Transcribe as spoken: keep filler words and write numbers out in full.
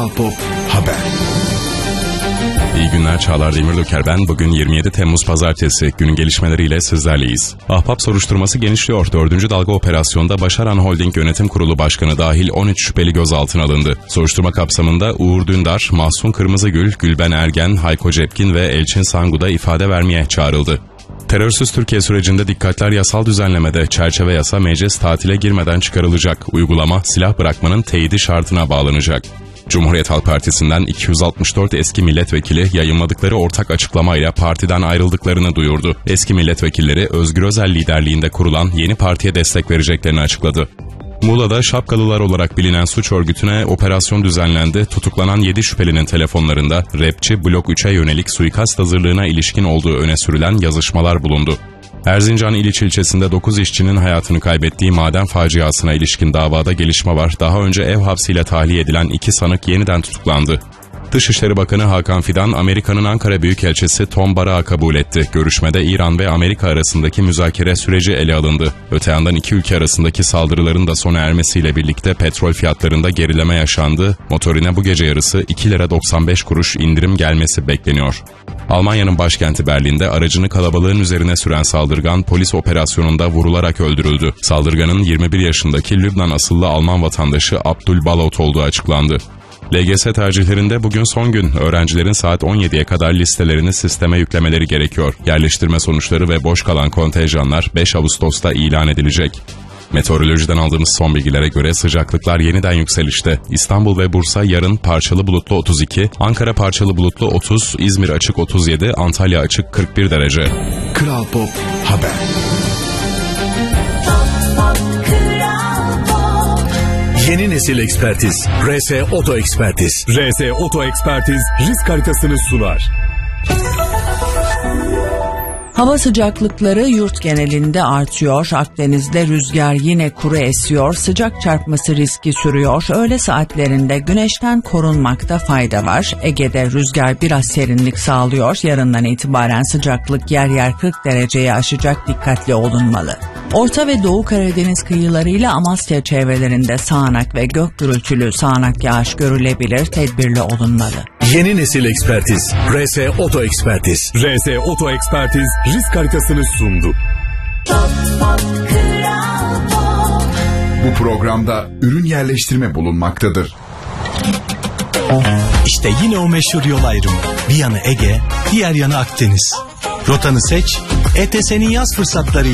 Pop Haber. İyi günler, Çağlar Demirdoker ben. Bugün yirmi yedi Temmuz Pazartesi. Günün gelişmeleriyle sizlerleyiz. Ahbap soruşturması genişliyor. Dördüncü dalga operasyonda Başaran Holding Yönetim Kurulu Başkanı dahil on üç şüpheli gözaltına alındı. Soruşturma kapsamında Uğur Dündar, Mahsun Kırmızıgül, Gülben Ergen, Hayko Cepkin ve Elçin Sangu da ifade vermeye çağrıldı. Terörsüz Türkiye sürecinde dikkatler yasal düzenlemede. Çerçeve yasa meclis tatile girmeden çıkarılacak. Uygulama silah bırakmanın teyidi şartına bağlanacak. Cumhuriyet Halk Partisi'nden iki yüz altmış dört eski milletvekili yayınladıkları ortak açıklamayla partiden ayrıldıklarını duyurdu. Eski milletvekilleri Özgür Özel liderliğinde kurulan yeni partiye destek vereceklerini açıkladı. Muğla'da Şapkalılar olarak bilinen suç örgütüne operasyon düzenlendi. Tutuklanan yedi şüphelinin telefonlarında rapçi Blok üçe yönelik suikast hazırlığına ilişkin olduğu öne sürülen yazışmalar bulundu. Erzincan İliç ilçesinde dokuz işçinin hayatını kaybettiği maden faciasına ilişkin davada gelişme var. Daha önce ev hapsiyle tahliye edilen iki sanık yeniden tutuklandı. Dışişleri Bakanı Hakan Fidan, Amerika'nın Ankara Büyükelçisi Tom Barrack'ı kabul etti. Görüşmede İran ve Amerika arasındaki müzakere süreci ele alındı. Öte yandan iki ülke arasındaki saldırıların da sona ermesiyle birlikte petrol fiyatlarında gerileme yaşandı. Motorine bu gece yarısı iki lira doksan beş kuruş indirim gelmesi bekleniyor. Almanya'nın başkenti Berlin'de aracını kalabalığın üzerine süren saldırgan polis operasyonunda vurularak öldürüldü. Saldırganın yirmi bir yaşındaki Lübnan asıllı Alman vatandaşı Abdul Balot olduğu açıklandı. L G S tercihlerinde bugün son gün. Öğrencilerin saat on yediye kadar listelerini sisteme yüklemeleri gerekiyor. Yerleştirme sonuçları ve boş kalan kontenjanlar beş Ağustos'ta ilan edilecek. Meteorolojiden aldığımız son bilgilere göre sıcaklıklar yeniden yükselişte. İstanbul ve Bursa yarın parçalı bulutlu otuz iki, Ankara parçalı bulutlu otuz, İzmir açık otuz yedi, Antalya açık kırk bir derece. Kral Pop Haber. Yeni nesil ekspertiz. R S Oto Ekspertiz. R S Oto Ekspertiz risk haritasını sunar. Hava sıcaklıkları yurt genelinde artıyor. Akdeniz'de rüzgar yine kuru esiyor. Sıcak çarpması riski sürüyor. Öğle saatlerinde güneşten korunmakta fayda var. Ege'de rüzgar biraz serinlik sağlıyor. Yarından itibaren sıcaklık yer yer kırk dereceyi aşacak, dikkatli olunmalı. Orta ve Doğu Karadeniz kıyılarıyla Amasya çevrelerinde sağanak ve gök gürültülü sağanak yağış görülebilir, tedbirli olunmalı. Yeni nesil ekspertiz. R S Oto Ekspertiz. R S Oto Ekspertiz risk haritasını sundu. Bu programda ürün yerleştirme bulunmaktadır. İşte yine o meşhur yol ayrımı. Bir yanı Ege, diğer yanı Akdeniz. Rotanı seç, E T S'nin yaz fırsatları